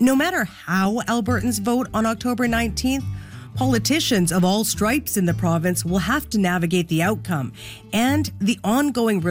No matter how Albertans vote on October 19th, politicians of all stripes in the province will have to navigate the outcome and the ongoing